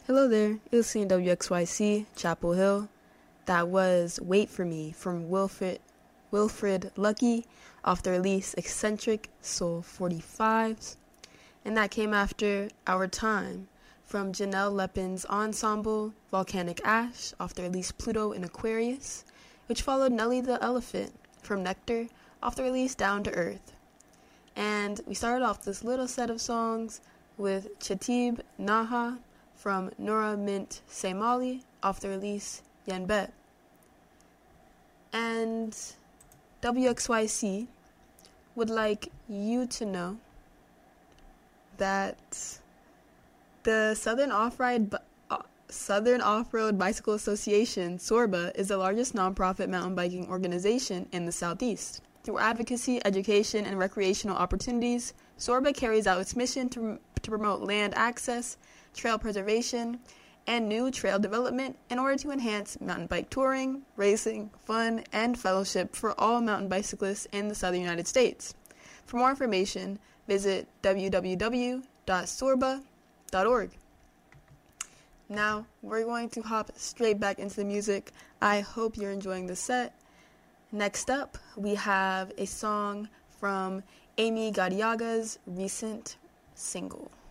Hello there, you're listening to WXYC, Chapel Hill. That was Wait For Me from Wilfred Lucky off the release Eccentric Soul 45s. And that came after Our Time from Janelle Lepin's ensemble Volcanic Ash off the release Pluto in Aquarius, which followed Nelly the Elephant from Nectar off the release Down to Earth. And we started off this little set of songs with Chatib Naha from Nora Mint Seymali off the release Yenbet. And WXYC would like you to know that the Southern Off-Road Bicycle Association, SORBA, is the largest nonprofit mountain biking organization in the Southeast. Through advocacy, education, and recreational opportunities, SORBA carries out its mission to promote land access, trail preservation, and new trail development in order to enhance mountain bike touring, racing, fun, and fellowship for all mountain bicyclists in the southern United States. For more information, visit www.sorba.org. Now, we're going to hop straight back into the music. I hope you're enjoying the set. Next up, we have a song from Amy Gadiaga's recent single.